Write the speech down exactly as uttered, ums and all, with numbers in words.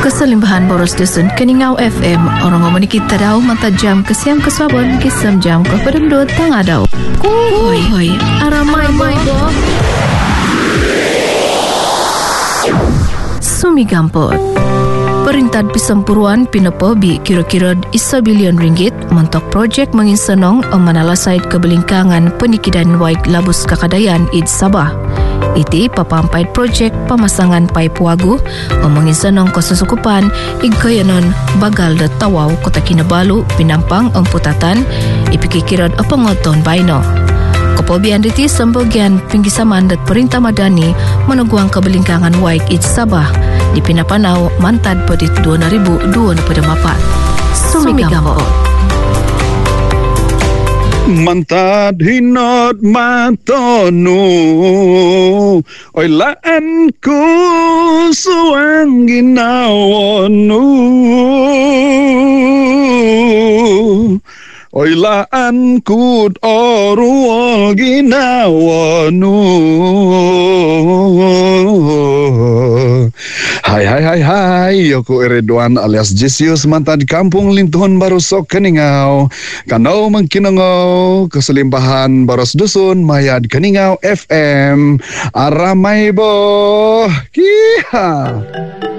Keselimbahan boros dusun Keningau F M. Orang ngomong kita daw mata jam kesiam kesabon kisam jam ke pedemdut tengah daw. Hoi hoi aramai bo. Sumi gampot. Perintah Pisampuruan Pinapobi kira-kira isa bilion ringgit untuk projek menginsenong manalasait kebelingkangan penikidan waik labus kakadayan id Sabah. Iti papampait projek pemasangan pipe wagu menginsenong kesusukupan igkayanon bagal de Tawau Kota Kinabalu Pinampang emputatan ipikikirad apangoton baino. Kepobian diti sembagian pinggisaman dat perintah madani meneguang kebelingkangan waik id Sabah di Pinapanau mantad pedit dua ribu dua puluh empat. Sumi Gampo. Mantad hinot matonu oy laan ku suang ginawonu oy laan kud oruol ginawonu. Hai hai hai hai, aku Ridwan alias Jesius mantan di kampung Lintuhon Baru Sok Keningau. Kanau mengkinengau keselimbahan boros dusun mayad Keningau F M. Aramai boh. Kiha.